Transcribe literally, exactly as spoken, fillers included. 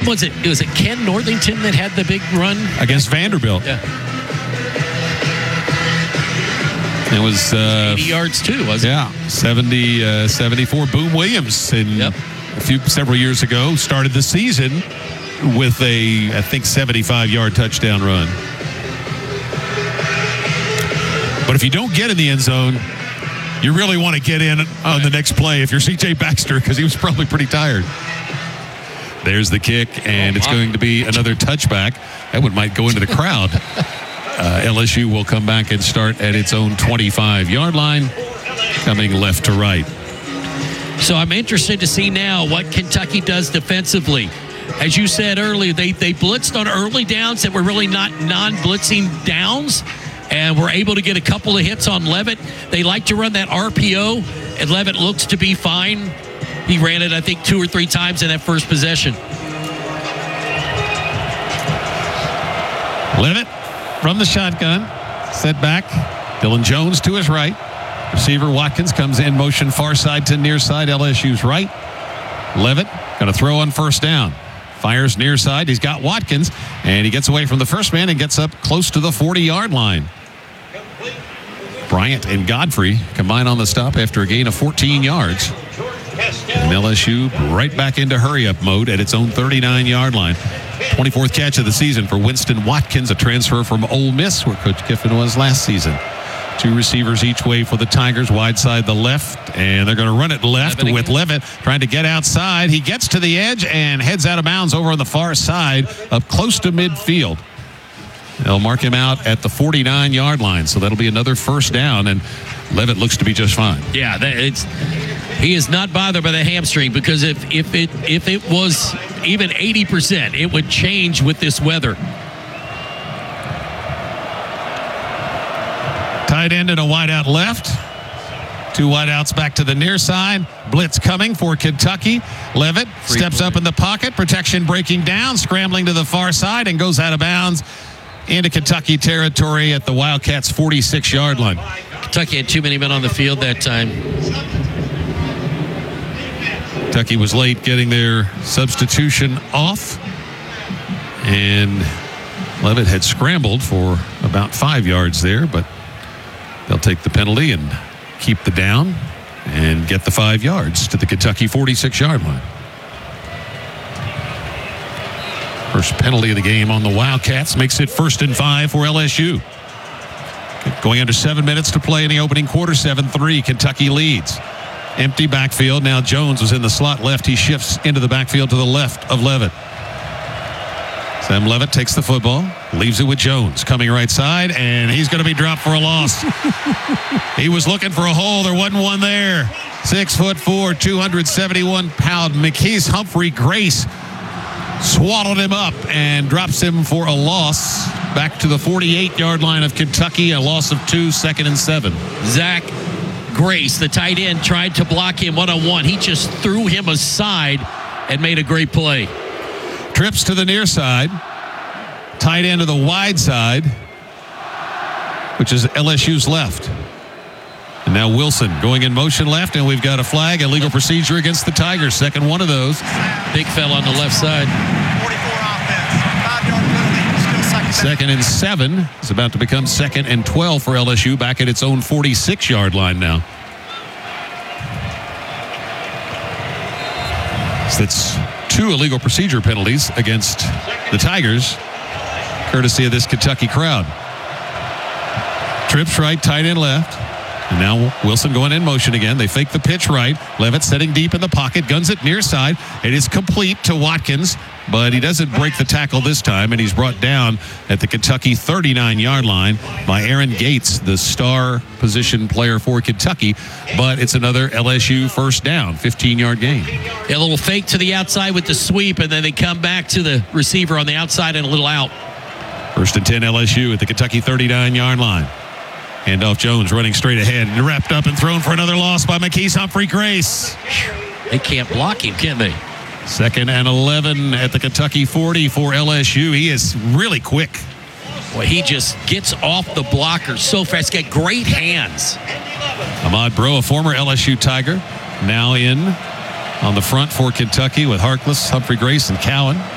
was it? Was it Ken Northington that had the big run against Vanderbilt? Yeah. It was uh, eighty yards too, wasn't yeah, it? Yeah, seventy, uh, seventy-four. Boom Williams, in yep. a few several years ago, started the season with a, I think, seventy-five-yard touchdown run. But if you don't get in the end zone, you really want to get in on the next play if you're C J Baxter, because he was probably pretty tired. There's the kick, and oh, it's going to be another touchback. That one might go into the crowd. Uh, L S U will come back and start at its own twenty-five-yard line, coming left to right. So I'm interested to see now what Kentucky does defensively. As you said earlier, they, they blitzed on early downs that were really not non-blitzing downs, and were able to get a couple of hits on Levitt. They like to run that R P O, and Levitt looks to be fine. He ran it, I think, two or three times in that first possession. Levitt from the shotgun, set back. Dylan Jones to his right. Receiver Watkins comes in motion far side to near side, L S U's right. Levitt going to throw on first down. Fires near side. He's got Watkins, and he gets away from the first man and gets up close to the forty-yard line. Bryant and Godfrey combine on the stop after a gain of fourteen yards. And L S U right back into hurry-up mode at its own thirty-nine-yard line. twenty-fourth catch of the season for Winston Watkins, a transfer from Ole Miss, where Coach Kiffin was last season. Two receivers each way for the Tigers, wide side the left, and they're going to run it left Levitt with Levitt trying to get outside. He gets to the edge and heads out of bounds over on the far side, up close to midfield. They'll mark him out at the forty-nine-yard line, so that'll be another first down, and Levitt looks to be just fine. Yeah, that, it's he is not bothered by the hamstring, because if if it if it was even eighty percent, it would change with this weather. Tight end and a wide out left. Two wide outs back to the near side. Blitz coming for Kentucky. Levitt Free steps play. Up in the pocket. Protection breaking down. Scrambling to the far side and goes out of bounds into Kentucky territory at the Wildcats' forty-six-yard line. Kentucky had too many men on the field that time. Kentucky was late getting their substitution off. And Levitt had scrambled for about five yards there, but they'll take the penalty and keep the down and get the five yards to the Kentucky forty-six-yard line. First penalty of the game on the Wildcats makes it first and five for L S U. Going under seven minutes to play in the opening quarter, seven three, Kentucky leads. Empty backfield. Now Jones was in the slot left. He shifts into the backfield to the left of Levitt. Sam Levitt takes the football, leaves it with Jones, coming right side, and he's going to be dropped for a loss. He was looking for a hole. There wasn't one there. Six foot four, two hundred seventy-one pound McKees Humphrey Grace swallowed him up and drops him for a loss back to the forty-eight-yard line of Kentucky, a loss of two, second and seven. Zach Grace, the tight end, tried to block him one-on-one. He just threw him aside and made a great play. Trips to the near side. Tight end to the wide side, which is L S U's left. And now Wilson going in motion left, and we've got a flag, illegal procedure against the Tigers. Second one of those. Big fell on the left side. forty-four offense. Five-yard penalty. Still second. Second and seven. It's about to become second and twelve for L S U, back at its own forty-six-yard line now. So that's two illegal procedure penalties against the Tigers, courtesy of this Kentucky crowd. Trips right, tight end left. And now Wilson going in motion again. They fake the pitch right. Levitt setting deep in the pocket, guns it near side. It is complete to Watkins, but he doesn't break the tackle this time, and he's brought down at the Kentucky thirty-nine-yard line by Aaron Gates, the star position player for Kentucky. But it's another L S U first down, fifteen-yard gain. A little fake to the outside with the sweep, and then they come back to the receiver on the outside and a little out. First and ten L S U at the Kentucky thirty-nine-yard line. Handoff Jones running straight ahead and wrapped up and thrown for another loss by McKees Humphrey Grace. They can't block him, can they? Second and eleven at the Kentucky forty for L S U. He is really quick. Boy, he just gets off the blocker so fast. Got great hands. Ahmad Bro, a former L S U Tiger, now in on the front for Kentucky with Harkless, Humphrey Grace, and Cowan.